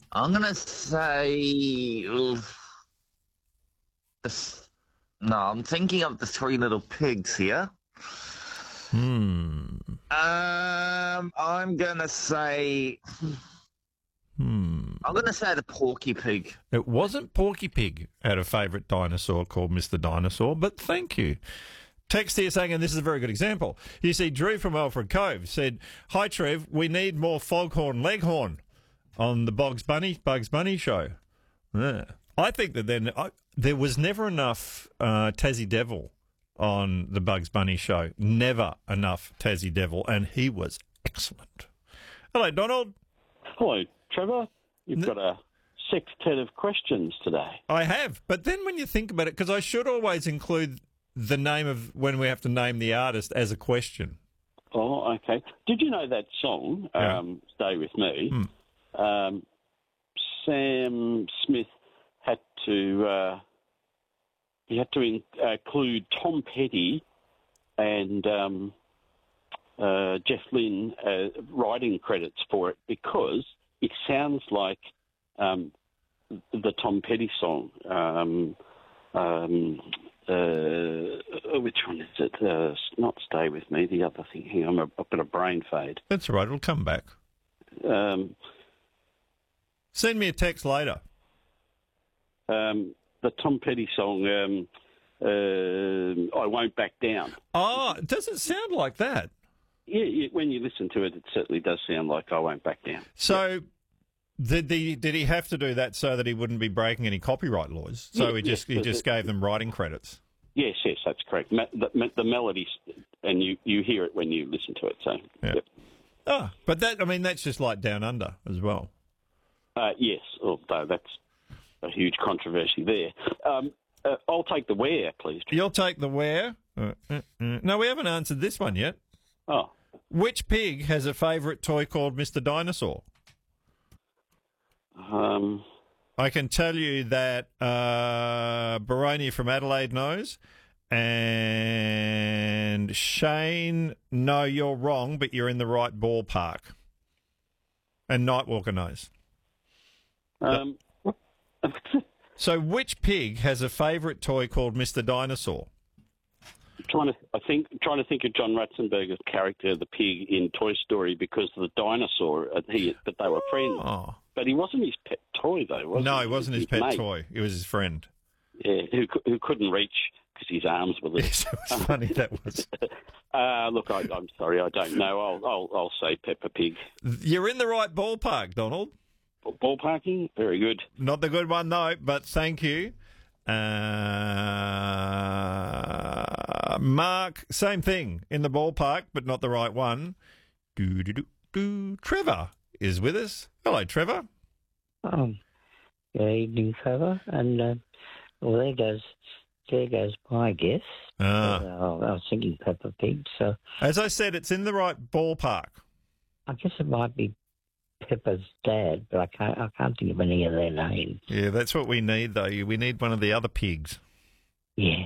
I'm gonna say. No, I'm thinking of the Three Little Pigs here. I'm gonna say. I'm gonna say the Porky Pig. It wasn't Porky Pig had a favourite dinosaur called Mr. Dinosaur, but thank you. Text here saying, and this is a very good example. You see, Drew from Alfred Cove said, "Hi Trev, we need more Foghorn Leghorn on the Bugs Bunny show." Yeah. I think that there was never enough Tassie Devil on the Bugs Bunny show. Never enough Tassie Devil, and he was excellent. Hello, Donald. Hello, Trevor. You've got a sextet of questions today. I have, but then when you think about it, because I should always include the name of when we have to name the artist as a question. Oh, okay. Did you know that song, Stay With Me, Sam Smith had to include Tom Petty and Jeff Lynne writing credits for it because it sounds like the Tom Petty song. Which one is it? Not Stay With Me, the other thing. Hang on, I've got a brain fade. That's all right, it'll come back. Send me a text later. The Tom Petty song, I Won't Back Down. Oh, it doesn't sound like that. Yeah, when you listen to it, it certainly does sound like I Won't Back Down. So, did he have to do that so that he wouldn't be breaking any copyright laws? So he just gave them writing credits? Yes, that's correct. The melody, and you hear it when you listen to it. So, yeah. Yep. Oh, but that's just like Down Under as well. Yes, although that's a huge controversy there. I'll take the Where, please. You'll take the Where? No, we haven't answered this one yet. Oh. Which pig has a favourite toy called Mr. Dinosaur? I can tell you that Baroni from Adelaide knows, and Shane, no, you're wrong, but you're in the right ballpark. And Nightwalker knows. So which pig has a favourite toy called Mr. Dinosaur? Trying to think of John Ratzenberger's character, the pig in Toy Story, because of the dinosaur. But they were friends. Oh. But he wasn't his pet toy, though, was he? No, he wasn't his pet mate. toy. It was his friend. Yeah, who couldn't reach because his arms were little. Yes, it was funny, that was. Look, I'm sorry, I don't know. I'll say Peppa Pig. You're in the right ballpark, Donald. Ballparking? Very good. Not the good one, though, but thank you. Mark, same thing, in the ballpark, but not the right one. Trevor is with us. Hello, Trevor. Good evening, Trevor. And there goes my guess. I was thinking Peppa Pig. So, as I said, it's in the right ballpark. I guess it might be Peppa's dad, but I can't think of any of their names. Yeah, that's what we need, though. We need one of the other pigs. Yeah.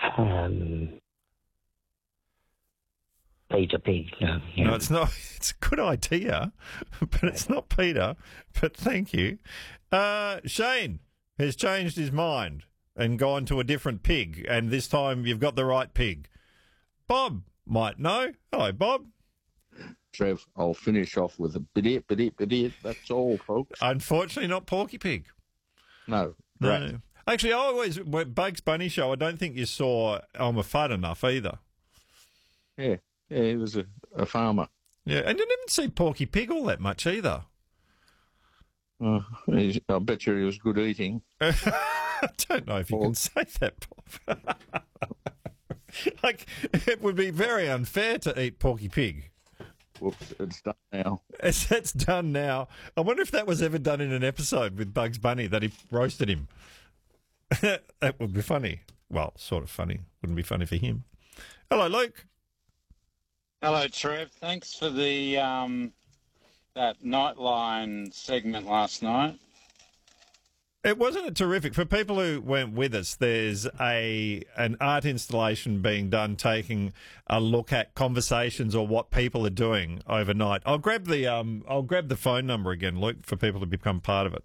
Peter Pig. No, it's not. It's a good idea, but it's not Peter. But thank you. Shane has changed his mind and gone to a different pig, and this time you've got the right pig. Bob might know. Hello, Bob. Trev, I'll finish off with a bidit. That's all, folks. Unfortunately, not Porky Pig. No. Right. No. Actually, I always went Bugs Bunny show. I don't think you saw Elmer Fudd enough either. Yeah, he was a farmer. Yeah, and you didn't see Porky Pig all that much either. I bet you he was good eating. I don't know if you can say that, Bob. Like, it would be very unfair to eat Porky Pig. Whoops, it's done now. It's done now. I wonder if that was ever done in an episode with Bugs Bunny, that he roasted him. That would be funny. Well, sort of funny. Wouldn't be funny for him. Hello, Luke. Hello, Trev. Thanks for the that Nightline segment last night. It wasn't terrific. For people who weren't with us, there's an art installation being done taking a look at conversations or what people are doing overnight. I'll grab the phone number again, Luke, for people to become part of it.